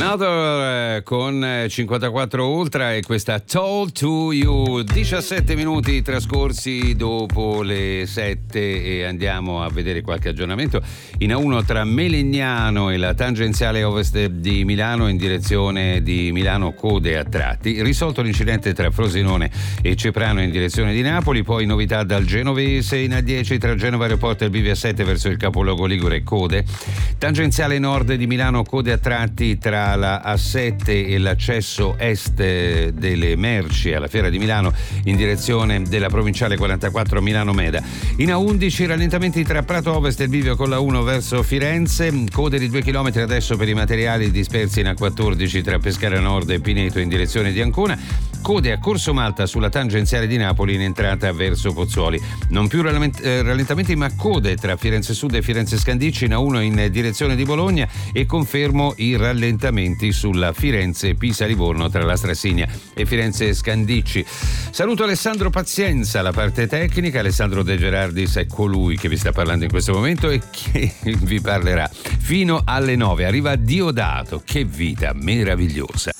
Another con 54 Ultra e questa Told to You. 17 minuti trascorsi dopo le 7 e andiamo a vedere qualche aggiornamento. In A1 tra Melegnano e la tangenziale ovest di Milano in direzione di Milano, code a tratti. Risolto l'incidente tra Frosinone e Ceprano in direzione di Napoli. Poi novità dal Genovese in A10 tra Genova Aeroporto e il Bivio A7 verso il capoluogo ligure, code. Tangenziale nord di Milano, code a tratti tra la A7 e l'accesso est delle merci alla Fiera di Milano in direzione della provinciale 44 Milano Meda. In A11 rallentamenti tra Prato Ovest e il bivio con la 1 verso Firenze, code di 2 km adesso per i materiali dispersi in A14 tra Pescara Nord e Pineto in direzione di Ancona. Code a Corso Malta sulla tangenziale di Napoli in entrata verso Pozzuoli. Non più rallentamenti ma code tra Firenze Sud e Firenze Scandicci in A1 in direzione di Bologna, e confermo i rallentamenti sulla Firenze-Pisa-Livorno tra la Strassigna e Firenze Scandicci. Saluto Alessandro Pazienza, la parte tecnica. Alessandro De Gerardis è colui che vi sta parlando in questo momento e che vi parlerà fino alle 9. Arriva Diodato, che vita meravigliosa.